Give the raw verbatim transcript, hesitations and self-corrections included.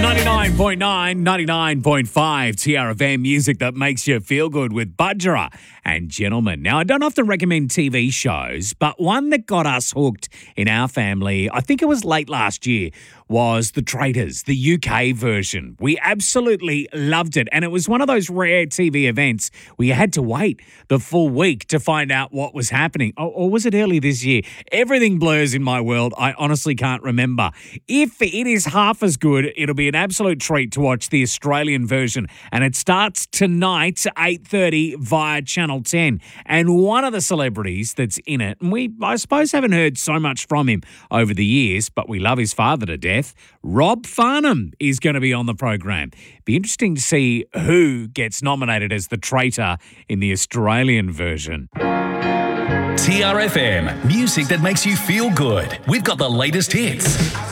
ninety-nine point nine, ninety-nine point five T R F M, music that makes you feel good with Budgerah and Gentleman. Now, I don't often recommend T V shows, but one that got us hooked in our family, I think it was late last year, was The Traitors, the U K version. We absolutely loved it, and it was one of those rare T V events where you had to wait the full week to find out what was happening. Or, or was it early this year? Everything blurs in my world. I honestly can't remember. If it is half as good, it'll be an absolute treat to watch the Australian version, and it starts tonight, eight thirty, via Channel ten. And one of the celebrities that's in it, and we, I suppose, haven't heard so much from him over the years, but we love his father to death. Rob Farnham is going to be on the program. Be interesting to see who gets nominated as the traitor in the Australian version. T R F M, music that makes you feel good. We've got the latest hits.